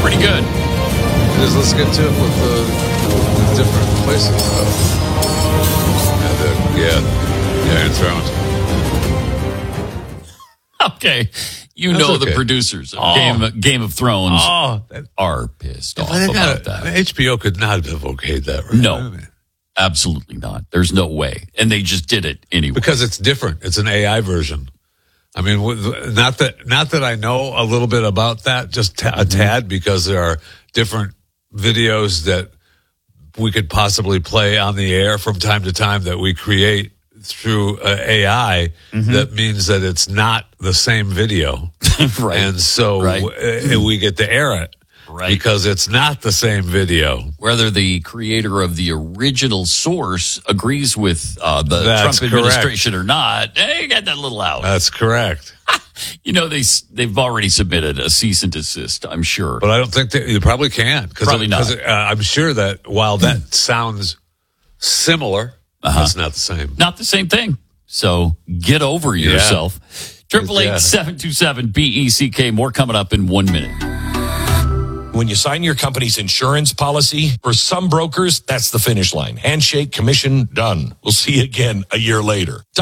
pretty good. Let's get to it with different places. Game of Thrones. Okay. That's The okay. producers of Game of Thrones are pissed off about that. HBO could not have okayed that, right? No, absolutely not. There's no way. And they just did it anyway. Because it's different. It's an AI version. I mean, not that I know a little bit about that, just a tad, because there are different videos that we could possibly play on the air from time to time that we create through AI. That means that it's not the same video. Right. And so we get to air it. Right. Because it's not the same video. Whether the creator of the original source agrees with the That's Trump administration or not, they got that little out. That's correct. They've already submitted a cease and desist, I'm sure. But I don't think you probably can. Probably not. I'm sure that while that sounds similar, it's not the same. Not the same thing. So get over yourself. 888-727-BECK. More coming up in 1 minute. When you sign your company's insurance policy, for some brokers, that's the finish line. Handshake, commission, done. We'll see you again a year later.